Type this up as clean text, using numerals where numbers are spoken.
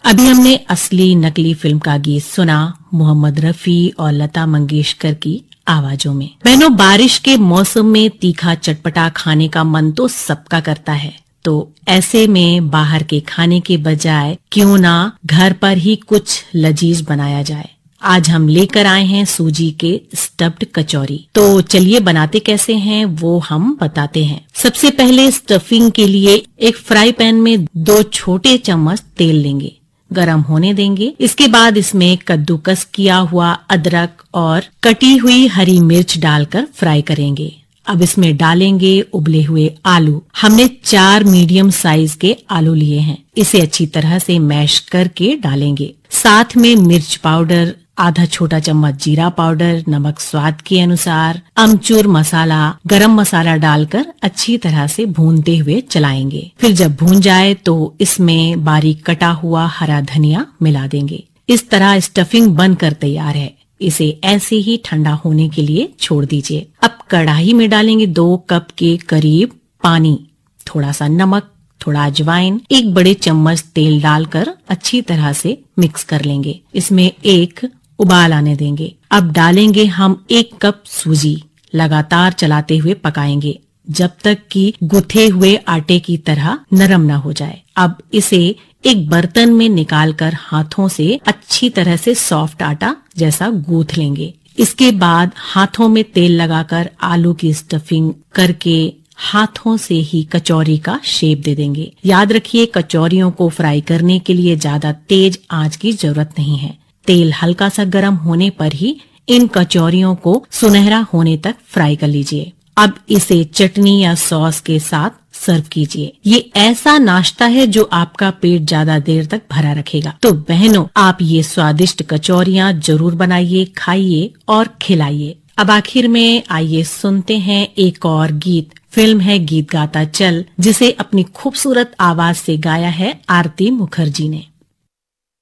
अभी हमने असली नकली फिल्म का गीत सुना मोहम्मद रफी और लता मंगेशकर की आवाजों में। बहनों, बारिश के मौसम में तीखा चटपटा खाने का मन तो सबका करता है, तो ऐसे में बाहर के खाने के बजाय क्यों ना घर पर ही कुछ लजीज बनाया जाए। आज हम लेकर आए हैं सूजी के स्टफ्ड कचौरी। तो चलिए बनाते कैसे हैं वो हम बताते हैं। सबसे पहले स्टफिंग के लिए एक फ्राई पैन में 2 छोटे चम्मच तेल लेंगे, गरम होने देंगे। इसके बाद इसमें कद्दूकस किया हुआ अदरक और कटी हुई हरी मिर्च डालकर फ्राई करेंगे। अब इसमें डालेंगे उबले हुए आलू। हमने 4 मीडियम साइज के आलू लिए हैं। इसे अच्छी तरह से मैश करके डालेंगे। साथ में मिर्च पाउडर, आधा छोटा चम्मच जीरा पाउडर, नमक स्वाद के अनुसार, अमचूर मसाला, गरम मसाला डालकर अच्छी तरह से भूनते हुए चलाएंगे। फिर जब भून जाए तो इसमें बारीक कटा हुआ हरा धनिया मिला देंगे। इस तरह स्टफिंग बनकर तैयार है। इसे ऐसे ही ठंडा होने के लिए छोड़ दीजिए। अब कढ़ाई में डालेंगे 2 कप के करीब पानी, थोड़ा सा नमक, थोड़ा अजवाइन, 1 बड़े चम्मच तेल डालकर अच्छी तरह से मिक्स कर लेंगे। इसमें एक उबाल आने देंगे। अब डालेंगे हम 1 कप सूजी। लगातार चलाते हुए पकाएंगे जब तक कि गुथे हुए आटे की तरह नरम न हो जाए। अब इसे एक बर्तन में निकालकर हाथों से अच्छी तरह से सॉफ्ट आटा जैसा गूंथ लेंगे। इसके बाद हाथों में तेल लगाकर आलू की स्टफिंग करके हाथों से ही कचौरी का शेप दे देंगे। याद रखिए, कचौरियों को फ्राई करने के लिए ज्यादा तेज आंच की जरूरत नहीं है। तेल हल्का सा गर्म होने पर ही इन कचौरियों को सुनहरा होने तक फ्राई कर लीजिए। अब इसे चटनी या सॉस के साथ सर्व कीजिए। ये ऐसा नाश्ता है जो आपका पेट ज्यादा देर तक भरा रखेगा। तो बहनों, आप ये स्वादिष्ट कचौरियां जरूर बनाइए, खाइए और खिलाइए। अब आखिर में आइए सुनते हैं एक और गीत। फिल्म है गीत गाता चल, जिसे अपनी खूबसूरत आवाज से गाया है आरती मुखर्जी ने।